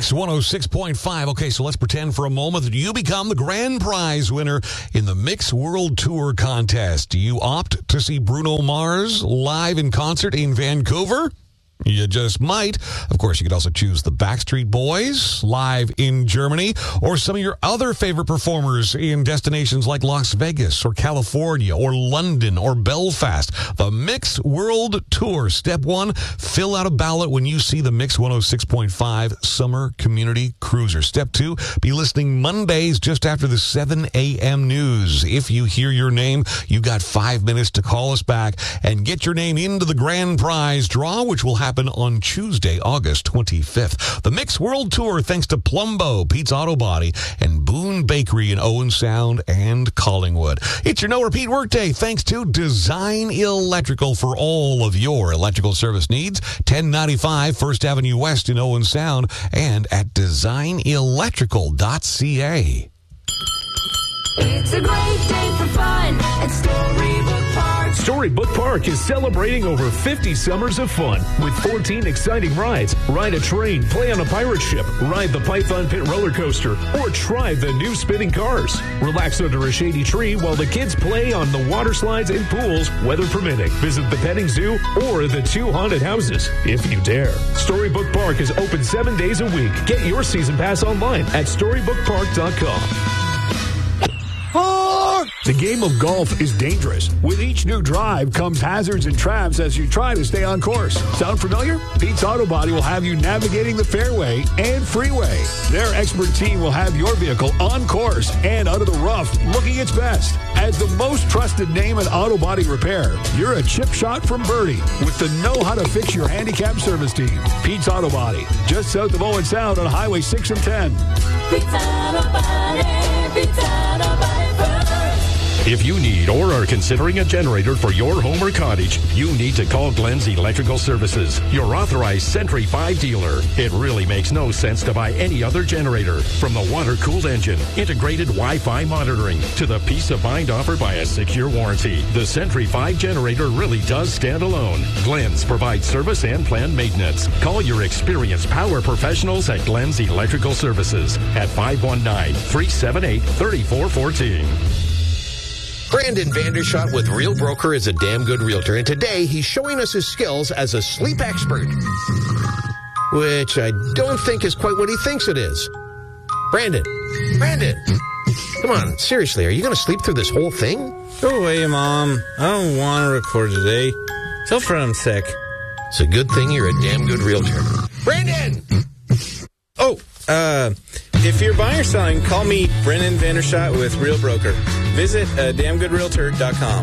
Mix 106.5. Okay, so let's pretend for a moment that you become the grand prize winner in the Mix World Tour contest. Do you opt to see Bruno Mars live in concert in Vancouver? You just might. Of course, you could also choose the Backstreet Boys live in Germany, or some of your other favorite performers in destinations like Las Vegas or California or London or Belfast. The Mix World Tour. Step 1, fill out a ballot when you see the Mix 106.5 Summer Community Cruiser. Step 2, be listening Mondays just after the 7 a.m. news. If you hear your name, you got 5 minutes to call us back and get your name into the grand prize draw, which will happen on Tuesday, August 25th. The Mix World Tour, thanks to Plumbo, Pete's Auto Body, and Boone Bakery in Owen Sound and Collingwood. It's your no-repeat workday, thanks to Design Electrical for all of your electrical service needs. 1095 First Avenue West in Owen Sound and at designelectrical.ca. It's a great day for fun at Storybook Park. Storybook Park is celebrating over 50 summers of fun with 14 exciting rides. Ride a train, play on a pirate ship, ride the Python Pit roller coaster, or try the new spinning cars. Relax under a shady tree while the kids play on the water slides and pools, weather permitting. Visit the petting zoo or the 2 haunted houses, if you dare. Storybook Park is open 7 days a week. Get your season pass online at StorybookPark.com. The game of golf is dangerous. With each new drive comes hazards and traps as you try to stay on course. Sound familiar? Pete's Auto Body will have you navigating the fairway and freeway. Their expert team will have your vehicle on course and out of the rough looking its best. As the most trusted name in auto body repair, you're a chip shot from Birdie with the know-how-to-fix your handicap service team. Pete's Auto Body, just south of Owen Sound on Highway 6 and 10. Pete's Auto Body, Pete's Auto Body first. If you need or are considering a generator for your home or cottage, you need to call Glenn's Electrical Services, your authorized Sentry 5 dealer. It really makes no sense to buy any other generator. From the water-cooled engine, integrated Wi-Fi monitoring, to the peace of mind offered by a secure warranty, the Sentry 5 generator really does stand alone. Glenn's provides service and planned maintenance. Call your experienced power professionals at Glenn's Electrical Services at 519-378-3414. Brandon Vandershot with Real Broker is a damn good realtor, and today he's showing us his skills as a sleep expert, which I don't think is quite what he thinks it is. Brandon, come on, seriously, are you going to sleep through this whole thing? Go away, Mom. I don't want to record today. Tell Fred I'm sick. It's a good thing you're a damn good realtor. Brandon! If you're buying or selling, call me, Brendan Vandershot with Real Broker. Visit damngoodrealtor.com.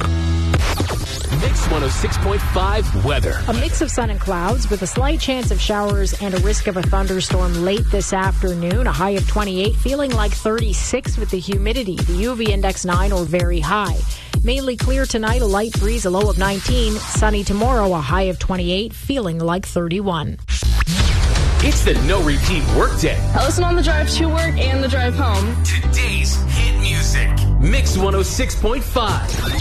Mix 106.5 weather. A mix of sun and clouds with a slight chance of showers and a risk of a thunderstorm late this afternoon. A high of 28, feeling like 36 with the humidity. The UV index 9 or very high. Mainly clear tonight, a light breeze, a low of 19. Sunny tomorrow, a high of 28, feeling like 31. It's the no-repeat workday. I listen on the drive to work and the drive home. Today's hit music. Mix 106.5.